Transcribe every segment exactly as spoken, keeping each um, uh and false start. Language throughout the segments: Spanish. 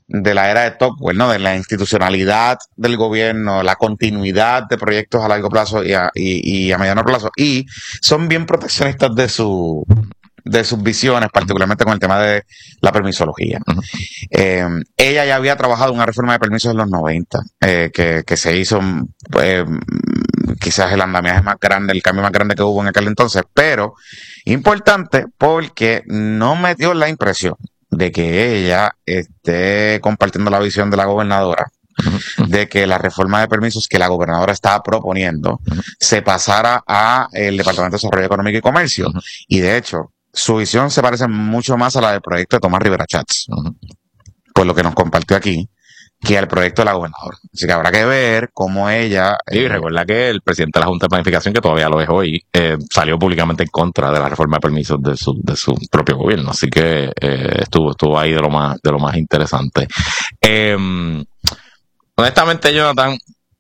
de la era de Tocqueville, ¿no? De la institucionalidad del gobierno, la continuidad de proyectos a largo plazo y a, y, y a mediano plazo. Y son bien proteccionistas de su de sus visiones, particularmente con el tema de la permisología. Uh-huh. Eh, ella ya había trabajado una reforma de permisos en los noventa, eh, que, que se hizo eh, quizás el andamiaje más grande, el cambio más grande que hubo en aquel entonces, pero importante porque no me dio la impresión de que ella esté compartiendo la visión de la gobernadora, uh-huh, de que la reforma de permisos que la gobernadora estaba proponiendo, uh-huh, se pasara a el Departamento de Desarrollo Económico y Comercio. Uh-huh. Y de hecho, su visión se parece mucho más a la del proyecto de Tomás Rivera Chats, uh-huh, por lo que nos compartió aquí, que al proyecto de la gobernadora. Así que habrá que ver cómo ella... Y eh, recuerda que el presidente de la Junta de Planificación, que todavía lo es hoy, eh, salió públicamente en contra de la reforma de permisos de su, de su propio gobierno. Así que eh, estuvo, estuvo ahí de lo más, de lo más interesante. Eh, honestamente, Jonathan,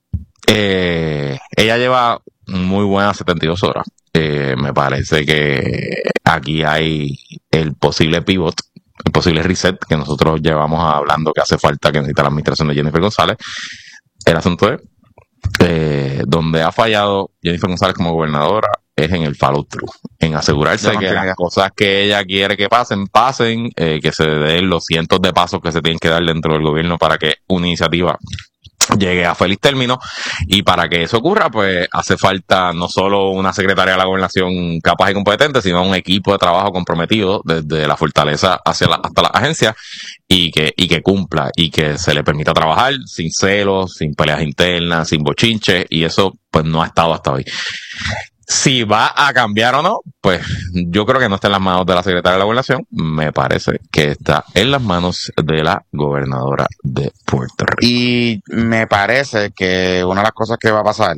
eh, ella lleva muy buenas setenta y dos horas. Eh, me parece que aquí hay el posible pivot, el posible reset que nosotros llevamos hablando que hace falta, que necesita la administración de Jennifer González. El asunto es, eh, donde ha fallado Jennifer González como gobernadora es en el follow through, en asegurarse no, que las idea. cosas que ella quiere que pasen, pasen, eh, que se den los cientos de pasos que se tienen que dar dentro del gobierno para que una iniciativa llegue a feliz término. Y para que eso ocurra, pues hace falta no solo una secretaria de la gobernación capaz y competente, sino un equipo de trabajo comprometido desde la fortaleza hacia la, hasta la agencia, y que, y que cumpla y que se le permita trabajar sin celos, sin peleas internas, sin bochinches, y eso pues no ha estado hasta hoy. Si va a cambiar o no, pues yo creo que no está en las manos de la secretaria de la gobernación, me parece que está en las manos de la gobernadora de Puerto Rico. Y me parece que una de las cosas que va a pasar,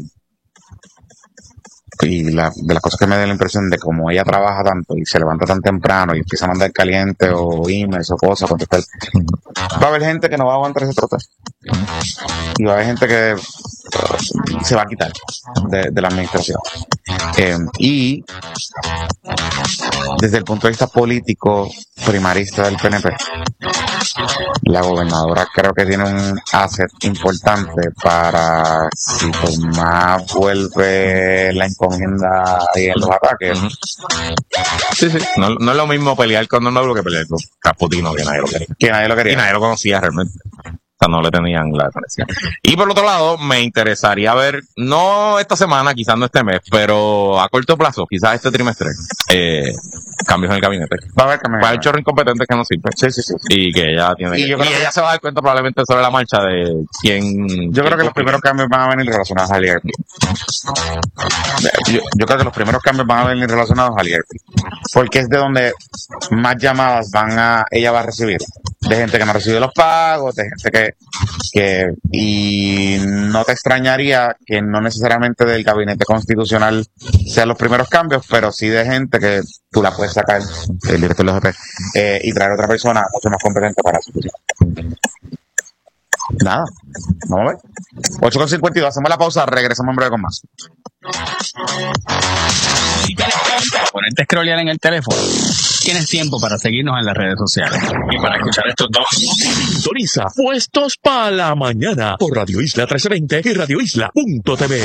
y la, de las cosas que me da la impresión de cómo ella trabaja tanto y se levanta tan temprano y empieza a mandar caliente o emails o cosas, contestar, va a haber gente que no va a aguantar ese trote. Y va a haber gente que uh, se va a quitar de, de la administración. Eh, y desde el punto de vista político primarista del P N P, la gobernadora creo que tiene un asset importante para, si Tomás vuelve la encomienda y en los ataques. Uh-huh. Sí, sí. No, no es lo mismo pelear con Don Nuevo que pelear con Caputino, que nadie lo quería. Que nadie lo quería. Y nadie lo conocía realmente. O sea, no le tenían la referencia. Y por otro lado, me interesaría ver, no esta semana, quizás no este mes, pero a corto plazo, quizás este trimestre, eh, cambios en el gabinete. Va a haber cambios. Va a haber chorro incompetente que no sirve. Sí, sí, sí. Y que ella tiene. Y, yo creo y que ella se va a dar cuenta probablemente sobre la marcha de quién. Yo creo que los primeros cambios van a venir relacionados al I R P. Yo, yo creo que los primeros cambios van a venir relacionados al I R P. Porque es de donde más llamadas van a, ella va a recibir. De gente que no recibe los pagos, de gente que, que, y no te extrañaría que no necesariamente del gabinete constitucional sean los primeros cambios, pero sí de gente que tú la puedes sacar, el director de los G P, eh, y traer otra persona mucho más competente para su posición. Nada, vamos a ver. ocho con cincuenta y dos, hacemos la pausa, regresamos en breve con más. Ponerte a scrollear en el teléfono. Tienes tiempo para seguirnos en las redes sociales y para escuchar estos dos. Sintoniza Puestos para la Mañana por Radio Isla trece veinte y radio isla punto t v.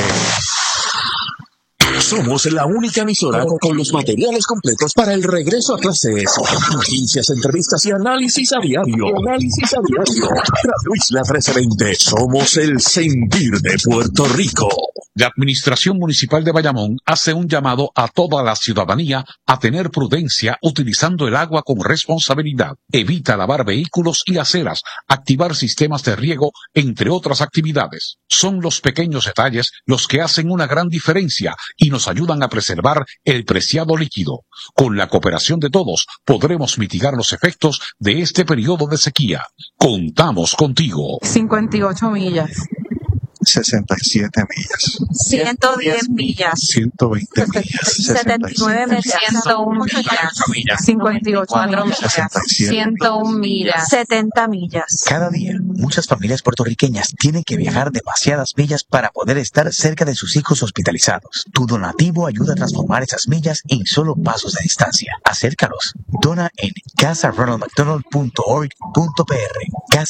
Somos la única emisora con los materiales completos para el regreso a clases. Noticias, entrevistas y análisis a diario. Y análisis a diario. Radio Isla trece veinte. Somos el sentir de Puerto Rico. La Administración Municipal de Bayamón hace un llamado a toda la ciudadanía a tener prudencia utilizando el agua con responsabilidad. Evita lavar vehículos y aceras, activar sistemas de riego, entre otras actividades. Son los pequeños detalles los que hacen una gran diferencia y nos ayudan a preservar el preciado líquido. Con la cooperación de todos, podremos mitigar los efectos de este periodo de sequía. Contamos contigo. cincuenta y ocho millas. sesenta y siete millas. ciento diez millas. ciento veinte millas. setenta y nueve millas. ciento uno millas. cincuenta y ocho millas. ciento uno millas. setenta millas. Cada día, muchas familias puertorriqueñas tienen que viajar demasiadas millas para poder estar cerca de sus hijos hospitalizados. Tu donativo ayuda a transformar esas millas en solo pasos de distancia. Acércalos. Dona en casa ronald mcdonald punto org punto p r.